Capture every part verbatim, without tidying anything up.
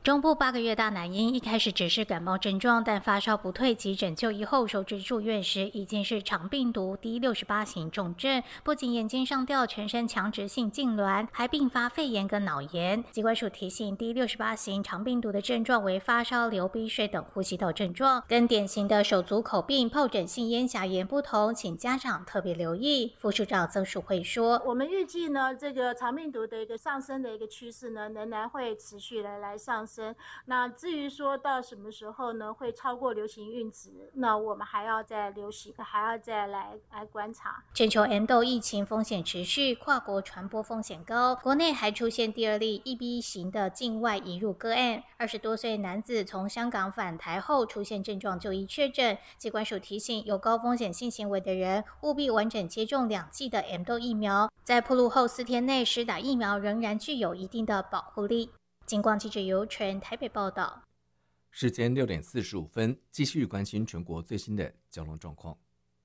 中部八个月大男婴一开始只是感冒症状，但发烧不退，急诊就医后收治住院时，已经是肠病毒 D 六十八 型重症，不仅眼睛上吊，全身强直性痉挛，还并发肺炎跟脑炎。疾管署提醒 ，D 六十八 型肠病毒的症状为发烧、流鼻水等呼吸道症状，跟典型的手足口病、疱疹性咽峡炎不同，请家长特别留意。副署长曾淑慧说：“ 我们预计呢，这个肠病毒的一个上升的一个趋势呢，仍然会持续的来上升。那至于说到什么时候呢，会超过流行阈值，那我们还要再流行，还要再来来观察。” 全球 M 豆疫情风险持续，跨国传播风险高，国内还出现第二例 E B 型的境外移入个案。二十多岁男子从香港返台后出现症状就医确诊，疾管署提醒有高风险性行为的人，务必完整接种两剂的 M 豆疫苗，在暴露后四天内施打疫苗仍然具有一定的保护力。警广记者尤纯台北报道。 时间六点四十五分，继续关心全国最新的交通状况。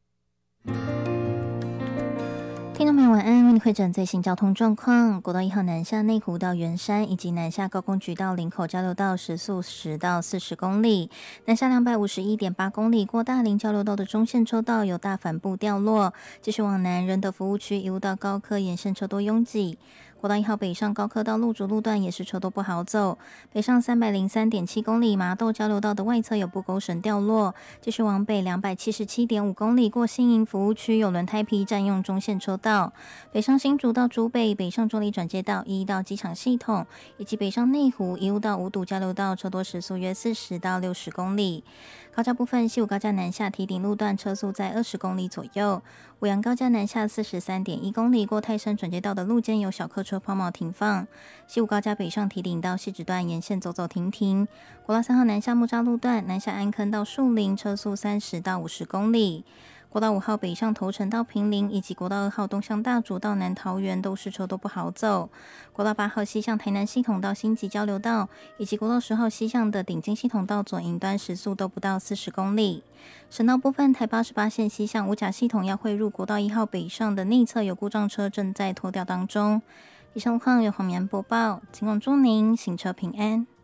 听众朋友晚安，为你汇整最新交通状况。国道一号南下内湖到圆山，以及南下高工局到林口交流道时速十到四十公里，南下两百五十一点八公里，过大林交流道的中线车道有大帆布掉落，继续往南仁德服务区一路到高科沿线车多拥挤。国道一号北上高科到路竹路段也是车多不好走，北上三百零三点七公里，麻豆交流道的外侧有布钩绳掉落，继续往北两百七十七点五公里，过新营服务区有轮胎皮占用中线车道，北上新竹到竹北，北上中坜转接道一到机场系统，以及北上内湖一路到五堵交流道车多时速约四十到六十公里。高架部分，西武高架南下堤顶路段车速在二十公里左右，五杨高架南下四十三点一公里，过泰山转接道的路肩有小客车抛锚停放。西武高架北上堤顶到汐止段沿线走走停停。国道三号南下木栅路段南下安坑到树林，车速三十到五十公里。国道五号北上头城到坪林，以及国道二号东向大竹到南桃园都是车都不好走。国道八号西向台南系统到新集交流道，以及国道十号西向的顶金系统到左营端时速都不到四十公里。省道部分，台八十八线西向五甲系统要汇入国道一号北上的内侧有故障车正在拖吊当中。以上路况由黄绵播报，请望祝您行车平安。